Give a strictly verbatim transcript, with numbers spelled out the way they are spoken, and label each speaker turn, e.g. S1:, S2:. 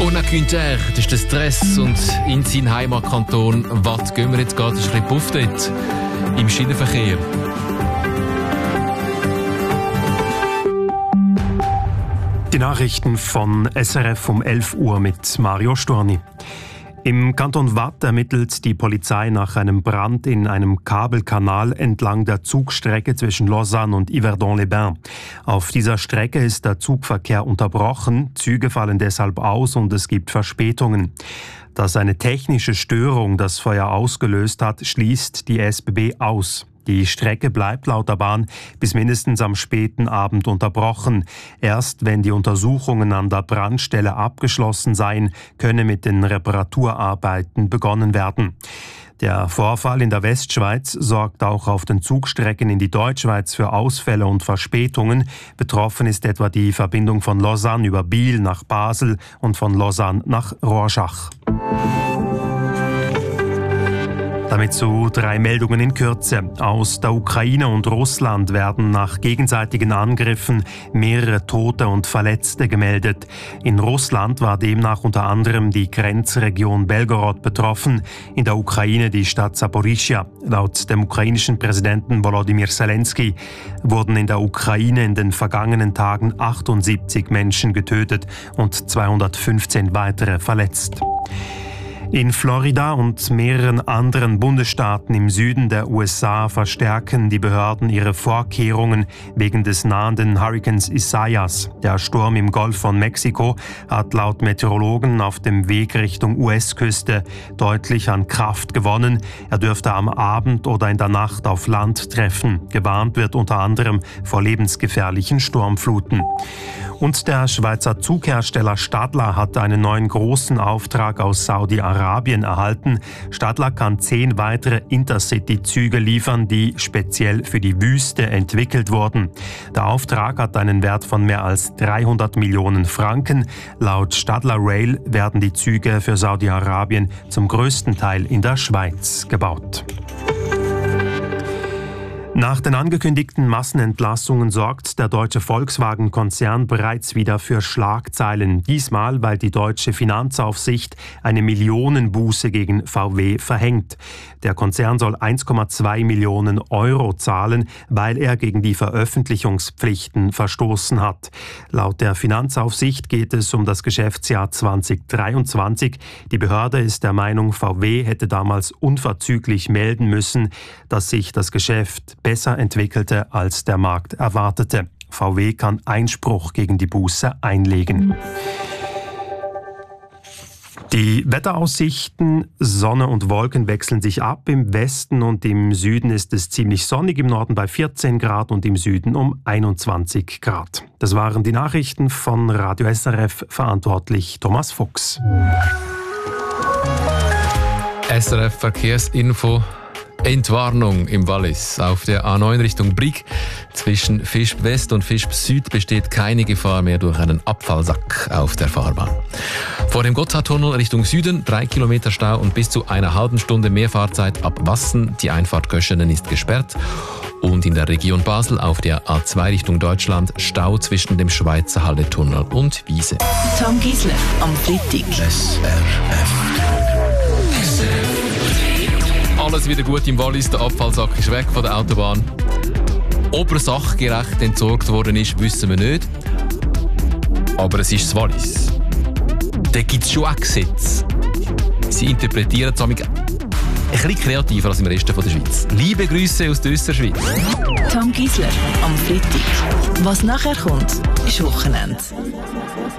S1: On a qu'une terre, das ist der Stress. Und in seinen Heimatkanton Watt gehen wir jetzt gerade ein bisschen Puff dort im Schienenverkehr.
S2: Die Nachrichten von S R F um elf Uhr mit Mario Storni. Im Kanton Watt ermittelt die Polizei nach einem Brand in einem Kabelkanal entlang der Zugstrecke zwischen Lausanne und Yverdon-les-Bains. Auf dieser Strecke ist der Zugverkehr unterbrochen, Züge fallen deshalb aus und es gibt Verspätungen. Dass eine technische Störung das Feuer ausgelöst hat, schließt die S B B aus. Die Strecke bleibt laut der Bahn bis mindestens am späten Abend unterbrochen. Erst wenn die Untersuchungen an der Brandstelle abgeschlossen seien, könne mit den Reparaturarbeiten begonnen werden. Der Vorfall in der Westschweiz sorgt auch auf den Zugstrecken in die Deutschschweiz für Ausfälle und Verspätungen. Betroffen ist etwa die Verbindung von Lausanne über Biel nach Basel und von Lausanne nach Rorschach. Damit zu drei Meldungen in Kürze. Aus der Ukraine und Russland werden nach gegenseitigen Angriffen mehrere Tote und Verletzte gemeldet. In Russland war demnach unter anderem die Grenzregion Belgorod betroffen, in der Ukraine die Stadt Saporischschja. Laut dem ukrainischen Präsidenten Volodymyr Zelensky wurden in der Ukraine in den vergangenen Tagen achtundsiebzig Menschen getötet und zweihundertfünfzehn weitere verletzt. In Florida und mehreren anderen Bundesstaaten im Süden der U S A verstärken die Behörden ihre Vorkehrungen wegen des nahenden Hurrikans Isaias. Der Sturm im Golf von Mexiko hat laut Meteorologen auf dem Weg Richtung U S-Küste deutlich an Kraft gewonnen. Er dürfte am Abend oder in der Nacht auf Land treffen. Gewarnt wird unter anderem vor lebensgefährlichen Sturmfluten. Und der Schweizer Zughersteller Stadler hat einen neuen großen Auftrag aus Saudi-Arabien erhalten. Stadler kann zehn weitere Intercity-Züge liefern, die speziell für die Wüste entwickelt wurden. Der Auftrag hat einen Wert von mehr als dreihundert Millionen Franken. Laut Stadler Rail werden die Züge für Saudi-Arabien zum größten Teil in der Schweiz gebaut. Nach den angekündigten Massenentlassungen sorgt der deutsche Volkswagen-Konzern bereits wieder für Schlagzeilen. Diesmal, weil die deutsche Finanzaufsicht eine Millionenbuße gegen V W verhängt. Der Konzern soll eins Komma zwei Millionen Euro zahlen, weil er gegen die Veröffentlichungspflichten verstoßen hat. Laut der Finanzaufsicht geht es um das Geschäftsjahr zweitausenddreiundzwanzig. Die Behörde ist der Meinung, V W hätte damals unverzüglich melden müssen, dass sich das Geschäft besser entwickelte, als der Markt erwartete. V W kann Einspruch gegen die Buße einlegen. Die Wetteraussichten: Sonne und Wolken wechseln sich ab. Im Westen und im Süden ist es ziemlich sonnig, im Norden bei vierzehn Grad und im Süden um einundzwanzig Grad. Das waren die Nachrichten von Radio S R F, verantwortlich Thomas Fuchs.
S1: S R F Verkehrsinfo. Entwarnung im Wallis. Auf der A neun Richtung Brig zwischen Fischb West und Fischb Süd besteht keine Gefahr mehr durch einen Abfallsack auf der Fahrbahn. Vor dem Gotthardtunnel Richtung Süden drei Kilometer Stau und bis zu einer halben Stunde mehr Fahrzeit ab Wassen. Die Einfahrt Göschenen ist gesperrt. Und in der Region Basel auf der A zwei Richtung Deutschland Stau zwischen dem Schweizer Halletunnel und Wiese.
S3: Tom Gisler am Freitag.
S1: S R F. S R F. Alles wieder gut im Wallis, der Abfallsack ist weg von der Autobahn. Ob er sachgerecht entsorgt worden ist, wissen wir nicht. Aber es ist das Wallis. Da gibt es schon auch Gesetze. Sie interpretieren es ein bisschen kreativer als im Rest der Schweiz. Liebe Grüße aus der Österschweiz.
S3: Tom Gisler am Freitag. Was nachher kommt, ist Wochenende.